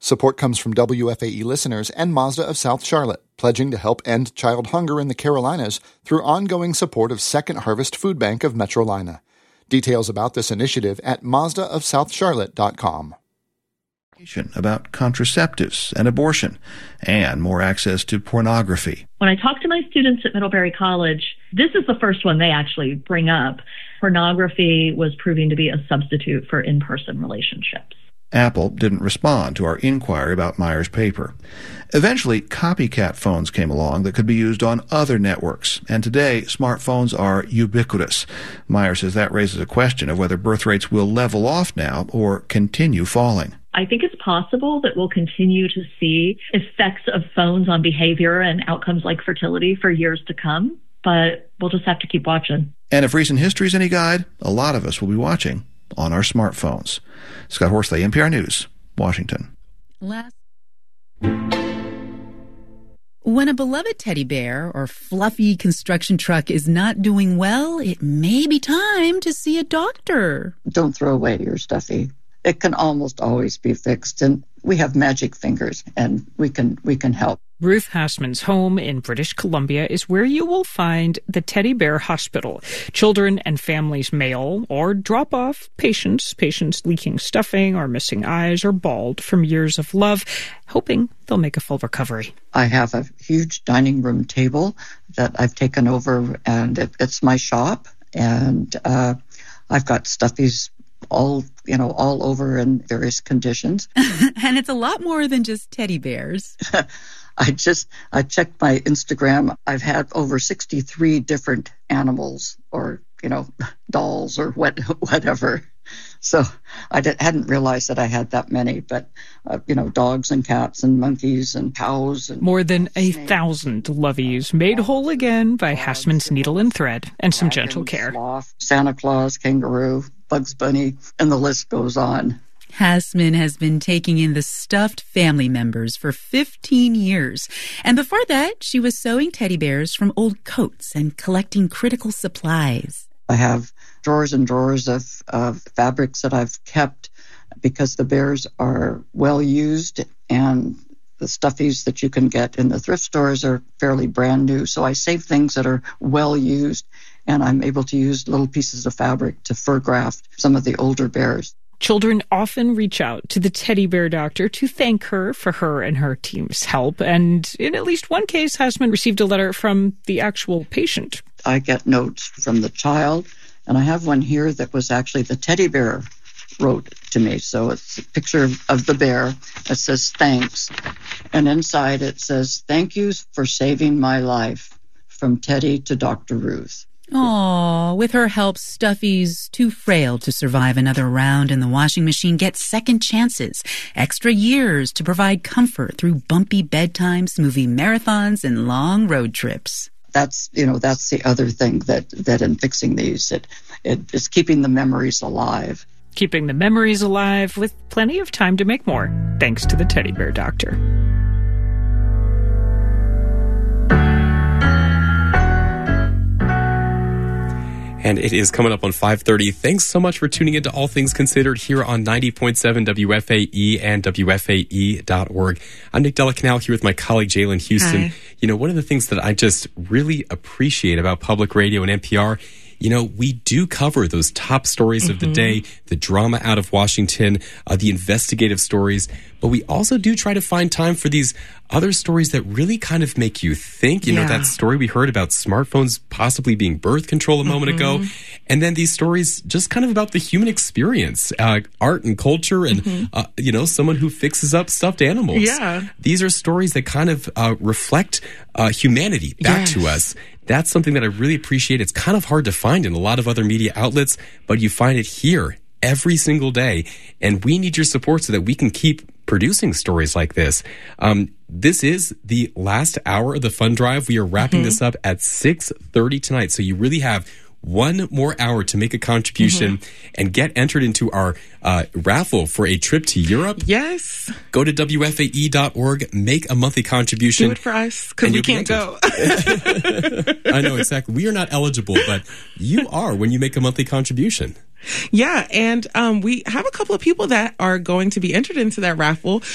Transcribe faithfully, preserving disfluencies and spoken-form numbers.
Support comes from W F A E listeners and Mazda of South Charlotte, pledging to help end child hunger in the Carolinas through ongoing support of Second Harvest Food Bank of Metrolina. Details about this initiative at mazda of south charlotte dot com. About contraceptives and abortion, and more access to pornography. When I talk to my students at Middlebury College, this is the first one they actually bring up. Pornography was proving to be a substitute for in-person relationships. Apple didn't respond to our inquiry about Meyer's paper. Eventually, copycat phones came along that could be used on other networks, and today, smartphones are ubiquitous. Meyer says that raises a question of whether birth rates will level off now or continue falling. I think it's possible that we'll continue to see effects of phones on behavior and outcomes like fertility for years to come, but we'll just have to keep watching. And if recent history is any guide, a lot of us will be watching on our smartphones. Scott Horsley, N P R News, Washington. Last. When a beloved teddy bear or fluffy construction truck is not doing well, it may be time to see a doctor. Don't throw away your stuffy. It can almost always be fixed, and we have magic fingers, and we can we can help. Ruth Hassman's home in British Columbia is where you will find the Teddy Bear Hospital. Children and families mail or drop off patients, patients leaking stuffing or missing eyes or bald from years of love, hoping they'll make a full recovery. I have a huge dining room table that I've taken over, and it, it's my shop, and uh, I've got stuffies all, you know, all over in various conditions. And it's a lot more than just teddy bears. I just, I checked my Instagram. I've had over sixty-three different animals or, you know, dolls or what, whatever. So I did, hadn't realized that I had that many, but, uh, you know, dogs and cats and monkeys and cows. And more than a thousand loveys made whole again by Hassman's needle and thread and some gentle care. Sloth, Santa Claus, kangaroo, Bugs Bunny, and the list goes on. Hassman has been taking in the stuffed family members for fifteen years. And before that, she was sewing teddy bears from old coats and collecting critical supplies. I have drawers and drawers of, of fabrics that I've kept because the bears are well used, and the stuffies that you can get in the thrift stores are fairly brand new. So I save things that are well used, and I'm able to use little pieces of fabric to fur graft some of the older bears. Children often reach out to the teddy bear doctor to thank her for her and her team's help. And in at least one case, Hassman received a letter from the actual patient. I get notes from the child, and I have one here that was actually the teddy bear wrote to me. So it's a picture of the bear. It says, thanks. And inside it says, thank you for saving my life, from Teddy to Doctor Ruth. Aw, with her help, stuffies too frail to survive another round in the washing machine get second chances, extra years to provide comfort through bumpy bedtimes, movie marathons, and long road trips. That's, you know, that's the other thing that, that in fixing these, it, it is keeping the memories alive. Keeping the memories alive with plenty of time to make more, thanks to the Teddy Bear Doctor. And it is coming up on five thirty. Thanks so much for tuning in to All Things Considered here on ninety point seven W F A E and W F A E dot org. I'm Nick Della-Canal here with my colleague Jalen Houston. Hi. You know, one of the things that I just really appreciate about public radio and N P R, you know, we do cover those top stories mm-hmm. of the day, the drama out of Washington, uh, the investigative stories, but we also do try to find time for these other stories that really kind of make you think. You yeah. know, that story we heard about smartphones possibly being birth control a moment mm-hmm. ago, and then these stories just kind of about the human experience, uh, art and culture, and, mm-hmm. uh, you know, someone who fixes up stuffed animals. Yeah. These are stories that kind of uh, reflect uh, humanity back yes. to us. That's something that I really appreciate. It's kind of hard to find in a lot of other media outlets, but you find it here every single day. And we need your support so that we can keep producing stories like this. Um, this is the last hour of the fund drive. We are wrapping mm-hmm. this up at six thirty tonight. So you really have one more hour to make a contribution mm-hmm. and get entered into our uh, raffle for a trip to Europe. Yes. Go to W F A E dot org, make a monthly contribution. Do it for us, because we can't go. I know, exactly. We are not eligible, but you are when you make a monthly contribution. Yeah, and um, we have a couple of people that are going to be entered into that raffle.